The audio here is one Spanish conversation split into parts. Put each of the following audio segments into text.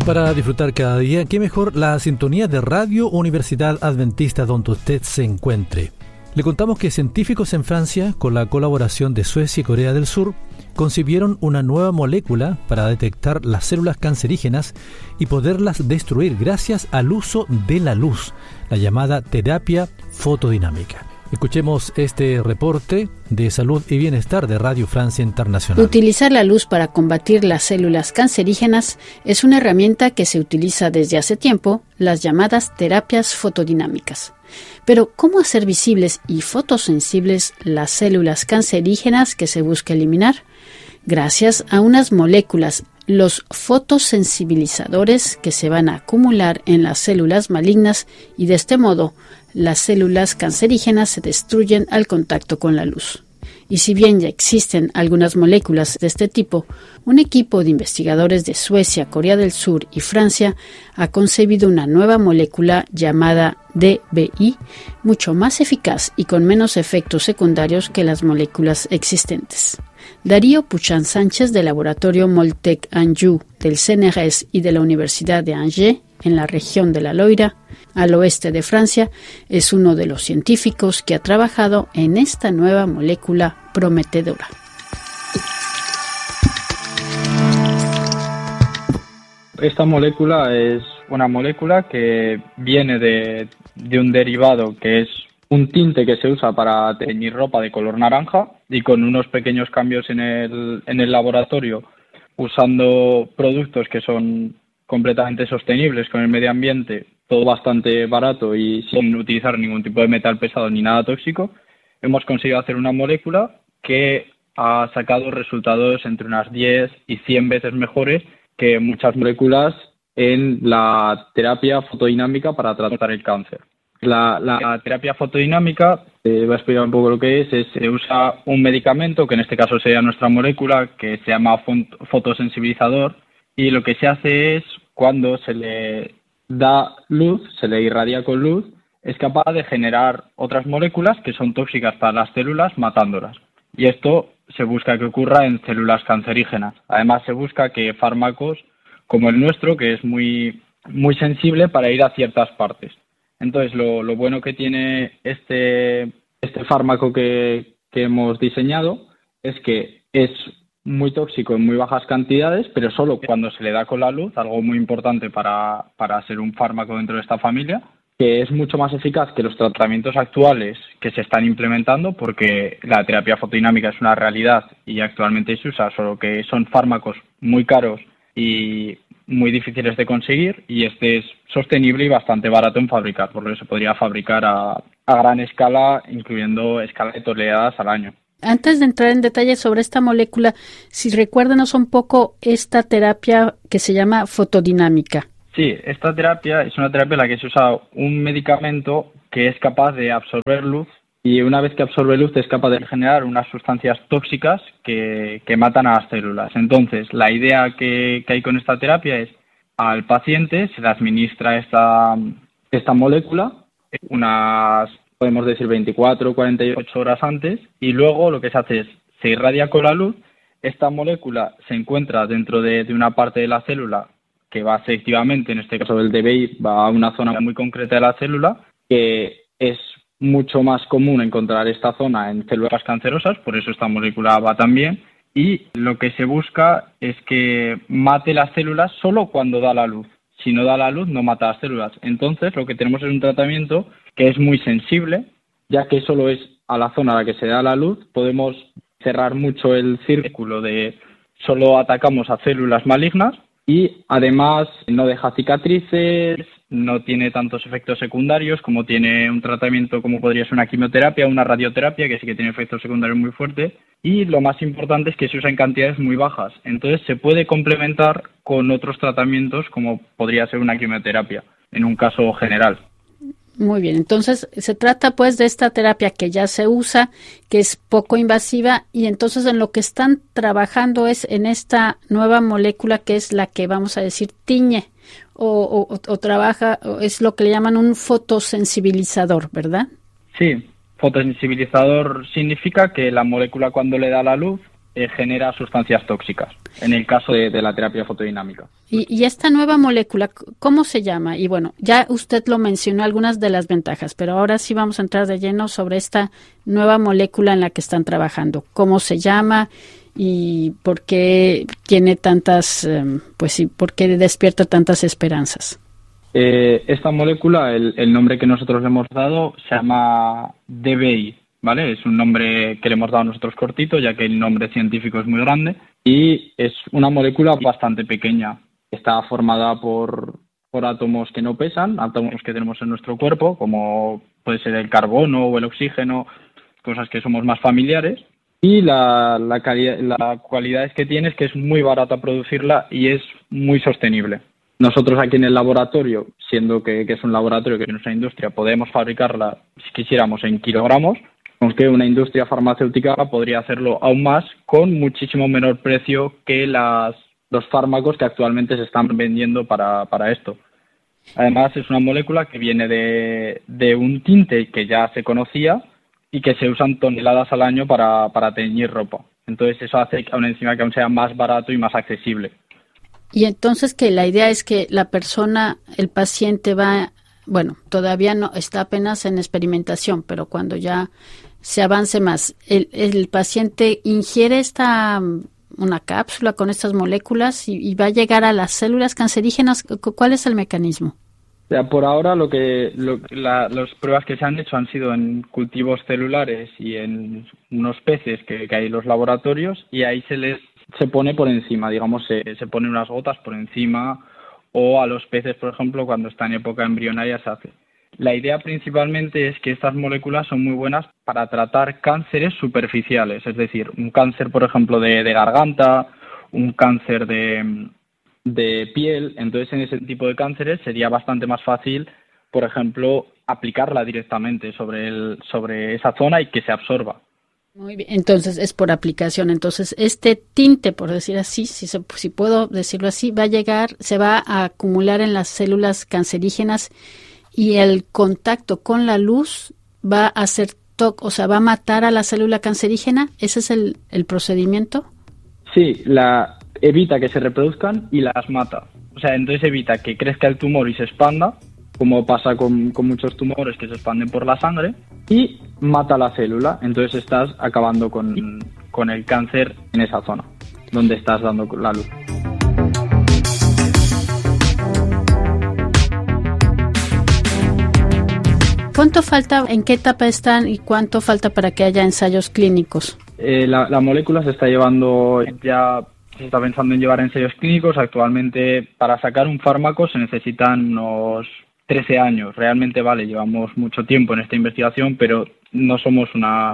Para disfrutar cada día, qué mejor la sintonía de Radio Universidad Adventista donde usted se encuentre. Le contamos que científicos en Francia, con la colaboración de Suecia y Corea del Sur, concibieron una nueva molécula para detectar las células cancerígenas y poderlas destruir gracias al uso de la luz, la llamada terapia fotodinámica. Escuchemos este reporte de salud y bienestar de Radio Francia Internacional. Utilizar la luz para combatir las células cancerígenas es una herramienta que se utiliza desde hace tiempo, las llamadas terapias fotodinámicas. Pero, ¿cómo hacer visibles y fotosensibles las células cancerígenas que se busca eliminar? Gracias a unas moléculas, los fotosensibilizadores, que se van a acumular en las células malignas y de este modo las células cancerígenas se destruyen al contacto con la luz. Y si bien ya existen algunas moléculas de este tipo, un equipo de investigadores de Suecia, Corea del Sur y Francia ha concebido una nueva molécula llamada DBI, mucho más eficaz y con menos efectos secundarios que las moléculas existentes. Darío Puchan Sánchez del laboratorio Moltec Anjou del CNRS y de la Universidad de Angers, en la región de la Loira, al oeste de Francia, es uno de los científicos que ha trabajado en esta nueva molécula prometedora. Esta molécula es una molécula que viene de un derivado que es un tinte que se usa para teñir ropa de color naranja, y con unos pequeños cambios en el laboratorio, usando productos que son completamente sostenibles con el medio ambiente, todo bastante barato y sin utilizar ningún tipo de metal pesado ni nada tóxico, hemos conseguido hacer una molécula que ha sacado resultados entre unas 10 y 100 veces mejores que muchas moléculas en la terapia fotodinámica para tratar el cáncer. La terapia fotodinámica, voy a explicar un poco lo que es, se usa un medicamento, que en este caso sería nuestra molécula, que se llama fotosensibilizador, y lo que se hace es, cuando se le da luz, se le irradia con luz, es capaz de generar otras moléculas que son tóxicas para las células, matándolas. Y esto se busca que ocurra en células cancerígenas. Además, se busca que fármacos como el nuestro, que es muy, muy sensible para ir a ciertas partes. Entonces, lo bueno que tiene este fármaco que hemos diseñado es que es muy tóxico en muy bajas cantidades, pero solo cuando se le da con la luz, algo muy importante para ser un fármaco dentro de esta familia, que es mucho más eficaz que los tratamientos actuales que se están implementando, porque la terapia fotodinámica es una realidad y actualmente se usa, solo que son fármacos muy caros y muy difíciles de conseguir, y este es sostenible y bastante barato en fabricar, por lo que se podría fabricar a gran escala, incluyendo escala de toneladas al año. Antes de entrar en detalle sobre esta molécula, si recuérdanos un poco esta terapia que se llama fotodinámica. Sí, esta terapia es una terapia en la que se usa un medicamento que es capaz de absorber luz, y una vez que absorbe luz es capaz de generar unas sustancias tóxicas que matan a las células. Entonces, la idea que hay con esta terapia es, al paciente se le administra esta molécula unas, podemos decir, 24 o 48 horas antes, y luego lo que se hace es, se irradia con la luz. Esta molécula se encuentra dentro de una parte de la célula que va selectivamente, en este caso del DBI, va a una zona muy concreta de la célula, que es mucho más común encontrar esta zona en células cancerosas, por eso esta molécula va tan bien, y lo que se busca es que mate las células solo cuando da la luz. Si no da la luz, no mata las células. Entonces, lo que tenemos es un tratamiento que es muy sensible, ya que solo es a la zona a la que se da la luz. Podemos cerrar mucho el círculo de solo atacamos a células malignas, y además no deja cicatrices, no tiene tantos efectos secundarios como tiene un tratamiento como podría ser una quimioterapia o una radioterapia, que sí que tiene efectos secundarios muy fuertes, y lo más importante es que se usa en cantidades muy bajas. Entonces se puede complementar con otros tratamientos como podría ser una quimioterapia en un caso general. Muy bien, entonces se trata pues de esta terapia que ya se usa, que es poco invasiva, y entonces en lo que están trabajando es en esta nueva molécula que es la que vamos a decir tiñe o trabaja, o es lo que le llaman un fotosensibilizador, ¿verdad? Sí, fotosensibilizador significa que la molécula, cuando le da la luz, genera sustancias tóxicas, en el caso de la terapia fotodinámica. Y esta nueva molécula, ¿cómo se llama? Y bueno, ya usted lo mencionó algunas de las ventajas, pero ahora sí vamos a entrar de lleno sobre esta nueva molécula en la que están trabajando. ¿Cómo se llama y por qué tiene tantas, por qué despierta tantas esperanzas? Esta molécula, el nombre que nosotros le hemos dado, se llama DBI. ¿Vale? Es un nombre que le hemos dado nosotros cortito, ya que el nombre científico es muy grande, y es una molécula bastante pequeña. Está formada por átomos que no pesan, átomos que tenemos en nuestro cuerpo, como puede ser el carbono o el oxígeno, cosas que somos más familiares. Y la cualidad que tiene es que es muy barata producirla y es muy sostenible. Nosotros aquí en el laboratorio, siendo que es un laboratorio que es nuestra industria, podemos fabricarla, si quisiéramos, en kilogramos, aunque una industria farmacéutica podría hacerlo aún más con muchísimo menor precio que los fármacos que actualmente se están vendiendo para esto. Además, es una molécula que viene de un tinte que ya se conocía y que se usan toneladas al año para teñir ropa. Entonces, eso hace que encima que aún sea más barato y más accesible. Y entonces que la idea es que la persona, el paciente todavía no está apenas en experimentación, pero cuando ya se avance más, el paciente ingiere una cápsula con estas moléculas y va a llegar a las células cancerígenas. ¿Cuál es el mecanismo? O sea, por ahora las pruebas que se han hecho han sido en cultivos celulares y en unos peces que hay en los laboratorios, y ahí se pone por encima, digamos, se pone unas gotas por encima, o a los peces, por ejemplo, cuando está en época embrionaria se hace. La idea principalmente es que estas moléculas son muy buenas para tratar cánceres superficiales, es decir, un cáncer, por ejemplo, de garganta, un cáncer de piel. Entonces, en ese tipo de cánceres sería bastante más fácil, por ejemplo, aplicarla directamente sobre esa zona y que se absorba. Muy bien, entonces es por aplicación. Entonces, este tinte, por decir así, si puedo decirlo así, se va a acumular en las células cancerígenas, y el contacto con la luz va a hacer va a matar a la célula cancerígena. ¿Ese es el procedimiento? Sí, evita que se reproduzcan y las mata. O sea, entonces evita que crezca el tumor y se expanda, como pasa con muchos tumores que se expanden por la sangre, y mata la célula. Entonces estás acabando con el cáncer en esa zona donde estás dando la luz. ¿Cuánto falta, en qué etapa están y cuánto falta para que haya ensayos clínicos? La molécula se está llevando, ya se está pensando en llevar ensayos clínicos. Actualmente, para sacar un fármaco se necesitan unos 13 años. Realmente, llevamos mucho tiempo en esta investigación, pero no somos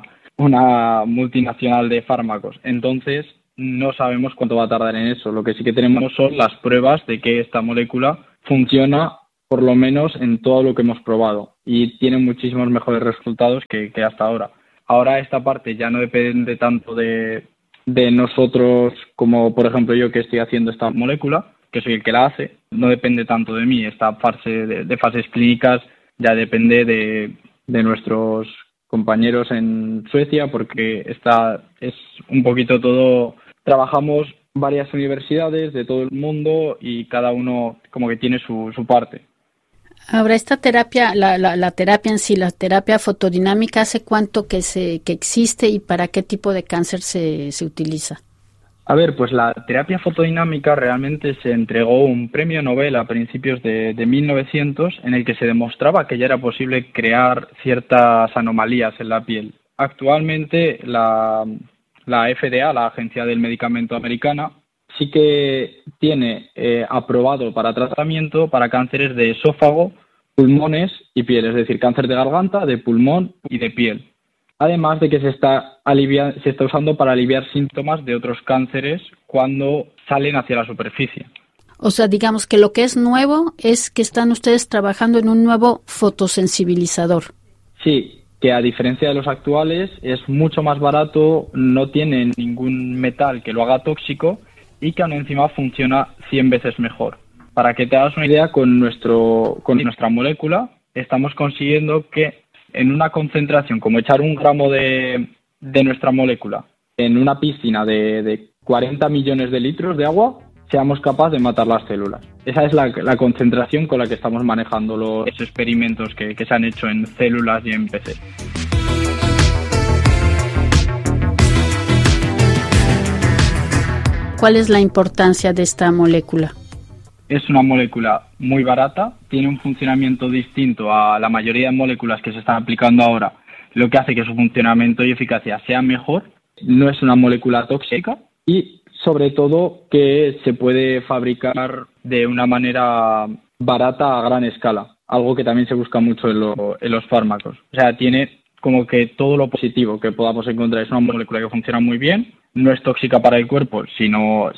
una multinacional de fármacos. Entonces, no sabemos cuánto va a tardar en eso. Lo que sí que tenemos son las pruebas de que esta molécula funciona, por lo menos en todo lo que hemos probado, y tiene muchísimos mejores resultados que hasta ahora. Ahora esta parte ya no depende tanto de nosotros, como por ejemplo yo que estoy haciendo esta molécula, que soy el que la hace. No depende tanto de mí. Esta fase de fases clínicas ya depende de nuestros compañeros en Suecia, porque es un poquito todo. Trabajamos varias universidades de todo el mundo y cada uno como que tiene su parte. Ahora, esta terapia, la terapia en sí, la terapia fotodinámica, ¿hace cuánto que existe y para qué tipo de cáncer se utiliza? A ver, pues la terapia fotodinámica realmente se entregó un premio Nobel a principios de 1900 en el que se demostraba que ya era posible crear ciertas anomalías en la piel. Actualmente la FDA, la Agencia del Medicamento Americana, sí que tiene aprobado para tratamiento para cánceres de esófago, pulmones y piel, es decir, cáncer de garganta, de pulmón y de piel. Además de que se está usando para aliviar síntomas de otros cánceres cuando salen hacia la superficie. O sea, digamos que lo que es nuevo es que están ustedes trabajando en un nuevo fotosensibilizador. Sí, que a diferencia de los actuales es mucho más barato, no tiene ningún metal que lo haga tóxico y que aún encima funciona 100 veces mejor. Para que te hagas una idea, con nuestra molécula estamos consiguiendo que en una concentración, como echar 1 gramo de nuestra molécula en una piscina de 40 millones de litros de agua seamos capaces de matar las células. Esa es la concentración con la que estamos manejando los experimentos que se han hecho en células y en peces. ¿Cuál es la importancia de esta molécula? Es una molécula muy barata, tiene un funcionamiento distinto a la mayoría de moléculas que se están aplicando ahora, lo que hace que su funcionamiento y eficacia sea mejor. No es una molécula tóxica y, sobre todo, que se puede fabricar de una manera barata a gran escala, algo que también se busca mucho en los fármacos. O sea, tiene como que todo lo positivo que podamos encontrar. Es una molécula que funciona muy bien, no es tóxica para el cuerpo, sino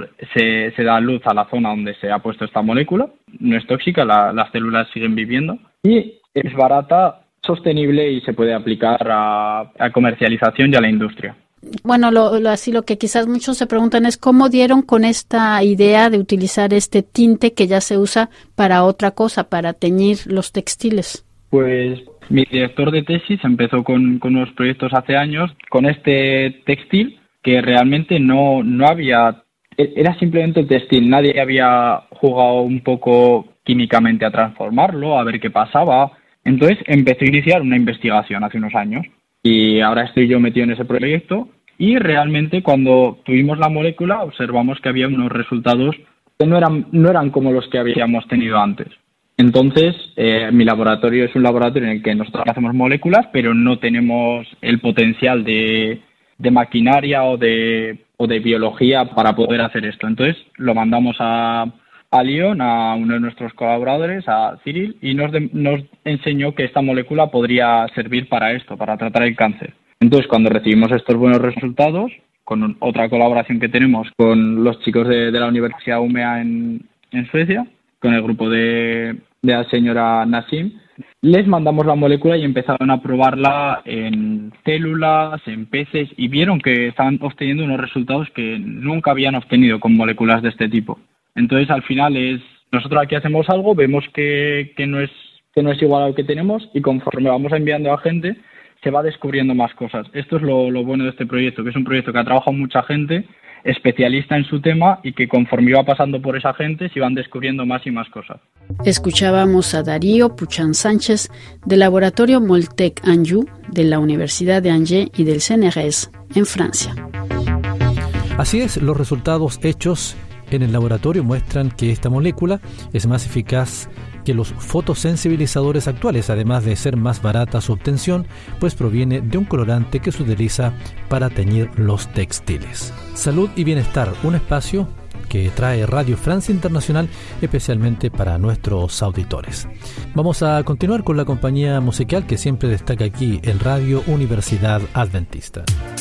se da luz a la zona donde se ha puesto esta molécula, no es tóxica, las células siguen viviendo y es barata, sostenible y se puede aplicar a comercialización y a la industria. Bueno, así lo que quizás muchos se preguntan es cómo dieron con esta idea de utilizar este tinte que ya se usa para otra cosa, para teñir los textiles. Pues mi director de tesis empezó con unos proyectos hace años con este textil que realmente no había, era simplemente el textil, nadie había jugado un poco químicamente a transformarlo, a ver qué pasaba. Entonces empecé a iniciar una investigación hace unos años y ahora estoy yo metido en ese proyecto y realmente cuando tuvimos la molécula observamos que había unos resultados que no eran como los que habíamos tenido antes. Entonces, mi laboratorio es un laboratorio en el que nosotros hacemos moléculas, pero no tenemos el potencial de maquinaria o de biología para poder hacer esto. Entonces, lo mandamos a Lyon, a uno de nuestros colaboradores, a Cyril, y nos enseñó que esta molécula podría servir para esto, para tratar el cáncer. Entonces, cuando recibimos estos buenos resultados, con otra colaboración que tenemos con los chicos de la Universidad Umea en Suecia, con el grupo de la señora Nassim, les mandamos la molécula y empezaron a probarla en células, en peces, y vieron que estaban obteniendo unos resultados que nunca habían obtenido con moléculas de este tipo. Entonces, al final nosotros aquí hacemos algo, vemos que no es igual a lo que tenemos y conforme vamos enviando a gente, se va descubriendo más cosas. Esto es lo bueno de este proyecto, que es un proyecto que ha trabajado mucha gente, especialista en su tema y que conforme iba pasando por esa gente se iban descubriendo más y más cosas. Escuchábamos a Darío Puchan Sánchez del laboratorio Moltec Anjou de la Universidad de Angers y del CNRS en Francia. Así es, los resultados hechos en el laboratorio muestran que esta molécula es más eficaz que los fotosensibilizadores actuales, además de ser más barata su obtención, pues proviene de un colorante que se utiliza para teñir los textiles. Salud y bienestar, un espacio que trae Radio Francia Internacional especialmente para nuestros auditores. Vamos a continuar con la compañía musical que siempre destaca aquí en Radio Universidad Adventista.